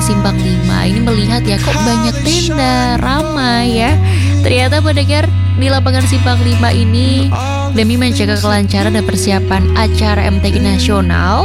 Simpang 5 ini melihat ya kok banyak tenda, ramai ya. Ternyata pendengar di lapangan Simpang 5 ini demi menjaga kelancaran dan persiapan acara MTQ Nasional,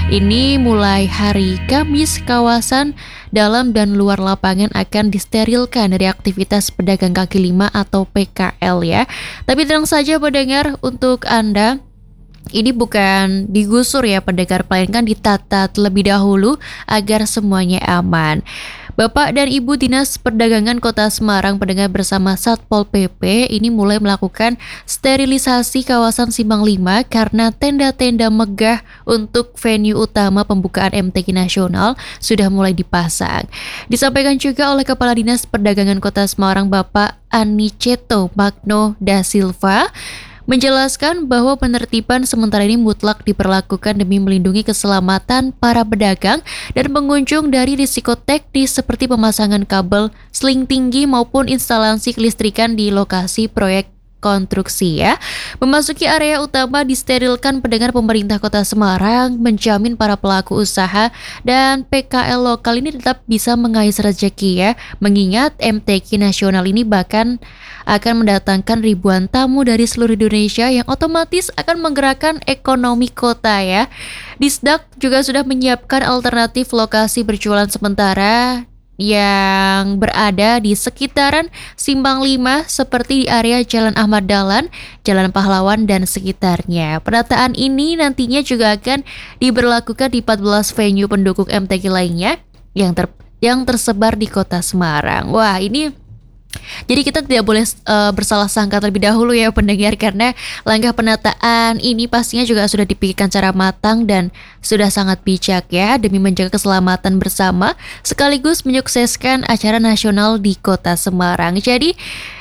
ini mulai hari Kamis kawasan dalam dan luar lapangan akan disterilkan dari aktivitas pedagang kaki lima atau PKL ya. Tapi tenang saja pendengar, untuk Anda ini bukan digusur ya pendengar, melainkan ditata terlebih dahulu agar semuanya aman. Bapak dan Ibu Dinas Perdagangan Kota Semarang pendengar bersama Satpol PP ini mulai melakukan sterilisasi kawasan Simpang 5 karena tenda-tenda megah untuk venue utama pembukaan MTQ Nasional sudah mulai dipasang. Disampaikan juga oleh Kepala Dinas Perdagangan Kota Semarang Bapak Aniceto Magno da Silva, menjelaskan bahwa penertiban sementara ini mutlak diperlakukan demi melindungi keselamatan para pedagang dan pengunjung dari risiko teknis seperti pemasangan kabel, seling tinggi maupun instalasi kelistrikan di lokasi proyek konstruksi ya. Memasuki area utama disterilkan pendengar, pemerintah Kota Semarang menjamin para pelaku usaha dan PKL lokal ini tetap bisa mengais rezeki ya. Mengingat MTQ Nasional ini bahkan akan mendatangkan ribuan tamu dari seluruh Indonesia yang otomatis akan menggerakkan ekonomi kota ya. Disdak juga sudah menyiapkan alternatif lokasi berjualan sementara yang berada di sekitaran Simpang 5 seperti di area Jalan Ahmad Dahlan, Jalan Pahlawan dan sekitarnya. Penataan ini nantinya juga akan diberlakukan di 14 venue pendukung MTQ lainnya yang tersebar di Kota Semarang. Wah, ini jadi kita tidak boleh bersalah sangka terlebih dahulu ya pendengar, karena langkah penataan ini pastinya juga sudah dipikirkan secara matang dan sudah sangat bijak ya, demi menjaga keselamatan bersama sekaligus menyukseskan acara nasional di Kota Semarang. Jadi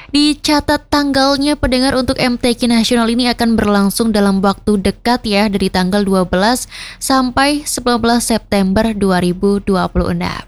dicatat tanggalnya pendengar, untuk MTQ Nasional ini akan berlangsung dalam waktu dekat ya, dari tanggal 12 sampai 19 September 2026.